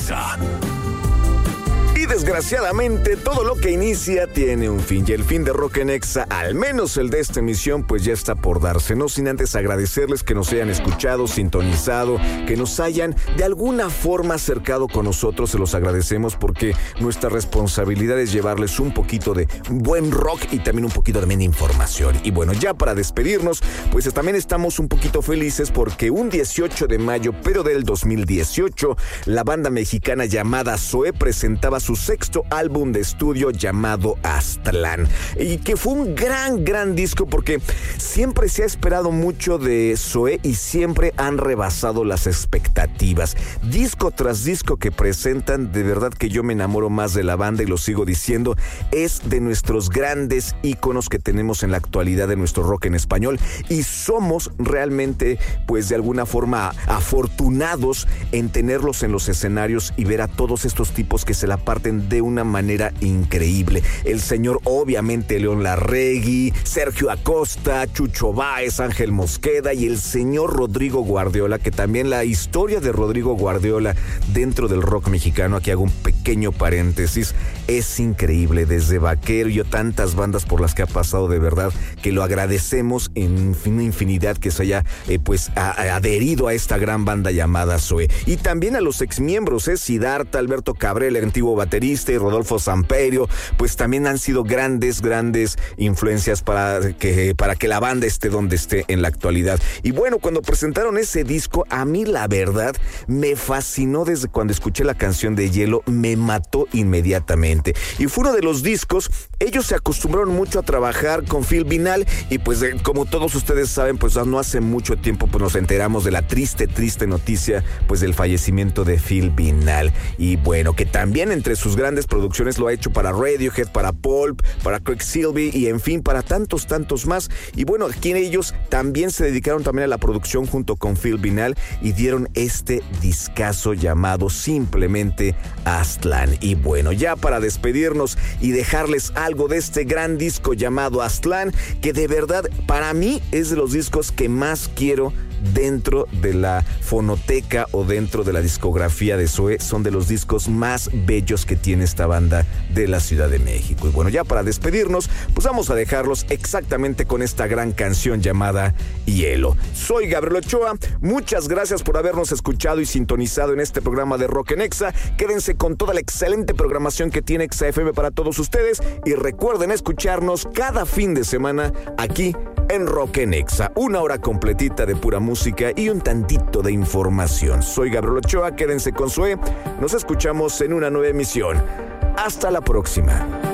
Exa. Y desgraciadamente todo lo que inicia tiene un fin, y el fin de Rock en Exa, al menos el de esta emisión, pues ya está por darse. No sin antes agradecerles que nos hayan escuchado, sintonizado, que nos hayan de alguna forma acercado con nosotros. Se los agradecemos porque nuestra responsabilidad es llevarles un poquito de buen rock y también un poquito también de información. Y bueno, ya para despedirnos, pues también estamos un poquito felices porque un 18 de mayo, pero del 2018, la banda mexicana llamada Zoé presentaba su sexto álbum de estudio llamado Aztlán, y que fue un gran disco porque siempre se ha esperado mucho de Zoé y siempre han rebasado las expectativas. Disco tras disco que presentan, de verdad que yo me enamoro más de la banda y lo sigo diciendo, es de nuestros grandes íconos que tenemos en la actualidad de nuestro rock en español, y somos realmente, pues de alguna forma, afortunados en tenerlos en los escenarios y ver a todos estos tipos que se la parten de una manera increíble. El señor, obviamente, León Larregui, Sergio Acosta, Chucho Báez, Ángel Mosqueda y el señor Rodrigo Guardiola, que también la historia de Rodrigo Guardiola dentro del rock mexicano, aquí hago un pequeño paréntesis, es increíble. Desde Vaquero y tantas bandas por las que ha pasado, de verdad que lo agradecemos en una infinidad que se haya adherido a esta gran banda llamada Zoé. Y también a los exmiembros, Siddhartha, Alberto Cabrera, el antiguo baterista, y Rodolfo Samperio, pues también han sido grandes influencias para que la banda esté donde esté en la actualidad. Y bueno, cuando presentaron ese disco, a mí la verdad me fascinó. Desde cuando escuché la canción de Hielo, me mató inmediatamente. Y fue uno de los discos, ellos se acostumbraron mucho a trabajar con Phil Vinal, y pues como todos ustedes saben, pues no hace mucho tiempo pues nos enteramos de la triste noticia pues del fallecimiento de Phil Vinal. Y bueno, que también entre sus grandes producciones lo ha hecho para Radiohead, para Pulp, para Craig Silvey y en fin, para tantos más. Y bueno, aquí ellos también se dedicaron también a la producción junto con Phil Vinal y dieron este discazo llamado simplemente Aztlán. Y bueno, ya para despedirnos y dejarles algo de este gran disco llamado Aztlán, que de verdad para mí es de los discos que más quiero dentro de la fonoteca o dentro de la discografía de Zoé. Son de los discos más bellos que tiene esta banda de la Ciudad de México. Y bueno, ya para despedirnos, pues vamos a dejarlos exactamente con esta gran canción llamada Hielo. Soy Gabriel Ochoa, muchas gracias por habernos escuchado y sintonizado en este programa de Rock en Exa. Quédense con toda la excelente programación que tiene Exa FM para todos ustedes y recuerden escucharnos cada fin de semana aquí en Rock en Exa, una hora completita de pura música y un tantito de información. Soy Gabriel Ochoa, quédense con Zoé, nos escuchamos en una nueva emisión. Hasta la próxima.